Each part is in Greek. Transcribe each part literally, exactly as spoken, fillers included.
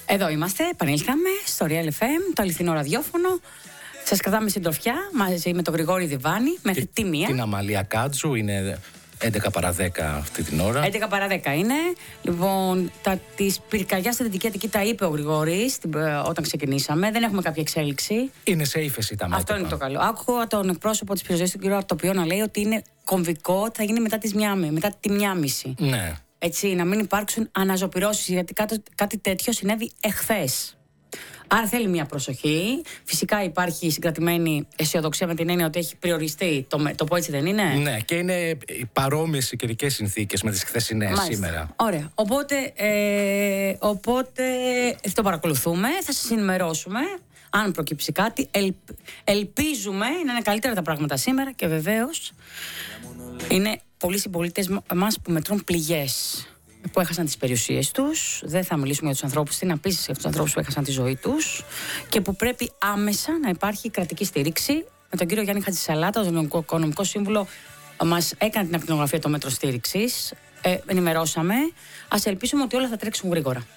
Εδώ είμαστε, επανήλθαμε στο Real εφ εμ, το αληθινό ραδιόφωνο. Σας κρατάμε συντροφιά μαζί με τον Γρηγόρη Διβάνη μέχρι τη μία. Την Αμαλία Κάτζου, είναι έντεκα παρά δέκα αυτή την ώρα. έντεκα παρά δέκα είναι. Λοιπόν, τα της πυρκαγιάς στη Δυτική Αττική τα είπε ο Γρηγόρης όταν ξεκινήσαμε. Δεν έχουμε κάποια εξέλιξη. Είναι σε ύφεση τα μέτωπα. Αυτό είναι το καλό. Άκουγα τον εκπρόσωπο της πυροσβεστικής, τον κύριο Αρτοπιό, να λέει ότι είναι κομβικό, θα γίνει μετά, τις Μιάμι, μετά τη Μιάμιση. Ναι. Έτσι, να μην υπάρξουν αναζωπυρώσεις, γιατί κάτι, κάτι τέτοιο συνέβη εχθές. Άρα θέλει μια προσοχή. Φυσικά υπάρχει συγκρατημένη αισιοδοξία με την έννοια ότι έχει περιοριστεί. Το, το πω έτσι δεν είναι? Ναι, και είναι παρόμοιες οι καιρικές συνθήκες με τις χθεσινές σήμερα. Ωραία. Οπότε, ε, οπότε το παρακολουθούμε, θα σας ενημερώσουμε. Αν προκύψει κάτι, ελ, ελπίζουμε να είναι καλύτερα τα πράγματα σήμερα και βεβαίως είναι πολλοί συμπολίτες μας που μετρούν πληγές, που έχασαν τις περιουσίες τους. Δεν θα μιλήσουμε για τους ανθρώπους, τι να πεις για τους ανθρώπους που έχασαν τη ζωή τους και που πρέπει άμεσα να υπάρχει κρατική στήριξη. Με τον κύριο Γιάννη Χατζησαλάτα, τον Οικονομικό Σύμβουλο, μας έκανε την ακτινογραφία το μέτρο στήριξης. Ε, ενημερώσαμε. Ας ελπίσουμε ότι όλα θα τρέξουν γρήγορα.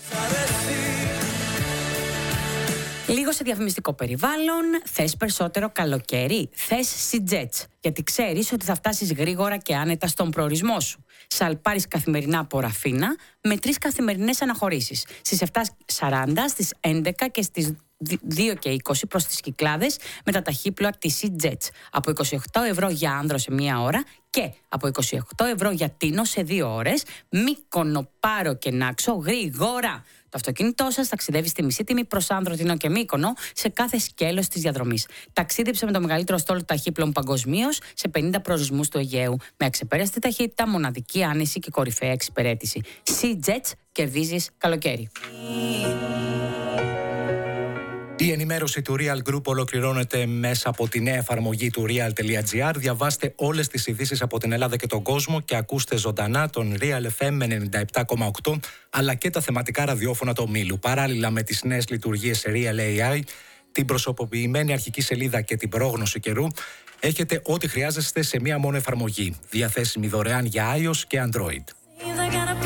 Λίγο σε διαφημιστικό περιβάλλον, θες περισσότερο καλοκαίρι, θες Σιτζέτς, γιατί ξέρεις ότι θα φτάσεις γρήγορα και άνετα στον προορισμό σου. Σαλπάρεις καθημερινά από Ραφίνα με τρεις καθημερινές αναχωρήσεις. Στις επτά και σαράντα, στις έντεκα και στις δύο και είκοσι προς τις Κυκλάδες με τα ταχύπλοα της Σιτζέτς. Από είκοσι οκτώ ευρώ για άνδρο σε μία ώρα και από είκοσι οκτώ ευρώ για Τίνο σε δύο ώρες. Μύκονο, Πάρο και Νάξο γρήγορα. Το αυτοκίνητό σας ταξιδεύει στη μισή τιμή προς Άνδρο, Τίνο και Μύκονο σε κάθε σκέλος της διαδρομής. Ταξίδεψε με το μεγαλύτερο στόλο ταχύπλων παγκοσμίως σε πενήντα προορισμούς του Αιγαίου. Με αξεπέραστη ταχύτητα, μοναδική άνεση και κορυφαία εξυπηρέτηση. Σιτζέτς, κερδίζεις καλοκαίρι. Η ενημέρωση του Real Group ολοκληρώνεται μέσα από τη νέα εφαρμογή του real.gr. Διαβάστε όλες τις ειδήσεις από την Ελλάδα και τον κόσμο και ακούστε ζωντανά τον Real εφ εμ ενενήντα επτά κόμμα οκτώ αλλά και τα θεματικά ραδιόφωνα του ομίλου. Παράλληλα με τις νέες λειτουργίες σε Real έι άι, την προσωποποιημένη αρχική σελίδα και την πρόγνωση καιρού, έχετε ό,τι χρειάζεστε σε μία μόνο εφαρμογή. Διαθέσιμη δωρεάν για iOS και Android.